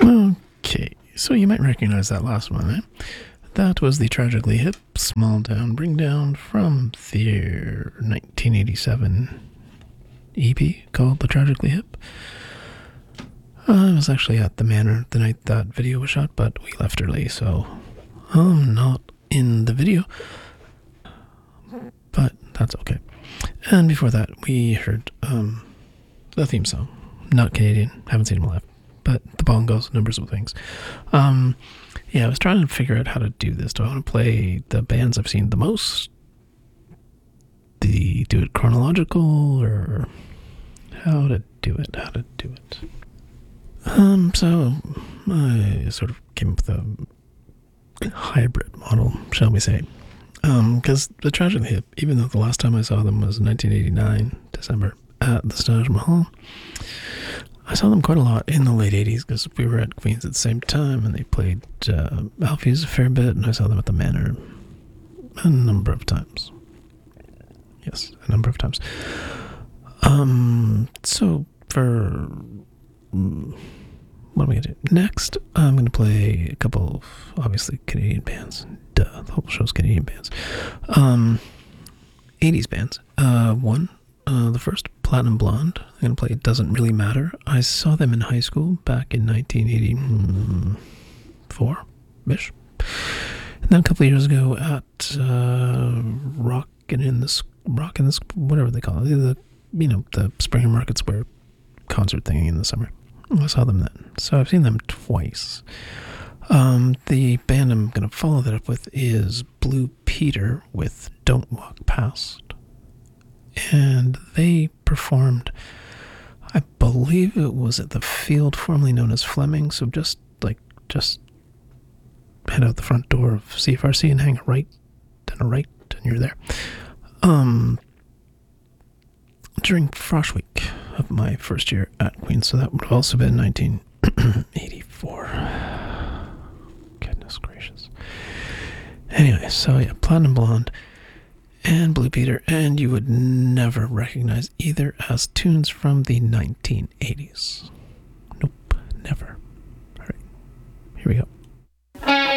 Okay, so you might recognize that last one, eh? That was the Tragically Hip Small Town Bring Down from their 1987 EP called The Tragically Hip. I was actually at the Manor the night that video was shot, but we left early, so I'm not in the video. But that's okay. And before that, we heard the theme song. Not Canadian, haven't seen them live, but the bongos, numbers of things. Yeah, I was trying to figure out how to do this. Do I want to play the bands I've seen the most? Do it chronological, or how to do it? So I sort of came up with a hybrid model, shall we say. Because the Tragically Hip, even though the last time I saw them was 1989, December, at the Taj Mahal, I saw them quite a lot in the late 80s because we were at Queen's at the same time, and they played Alfie's a fair bit, and I saw them at the Manor a number of times. Yes, a number of times. So for... what am I going to do? Next, I'm going to play a couple of, obviously, Canadian bands. Duh, the whole show's Canadian bands. 80s bands. The first, Platinum Blonde. I'm going to play It Doesn't Really Matter. I saw them in high school back in 1984-ish. And then a couple of years ago at Rockin' in the whatever they call it. The Springer Market Square concert thing in the summer. I saw them then. So I've seen them twice. The band I'm going to follow that up with is Blue Peter with Don't Walk Past. And they performed, I believe it was at the field formerly known as Fleming. So just head out the front door of CFRC and hang a right, and you're there. During Frosh Week of my first year at Queen's, so that would have also been 1984. Goodness gracious. Anyway, so yeah, Platinum Blonde and Blue Peter, and you would never recognize either as tunes from the 1980s. Nope, never. All right, here we go.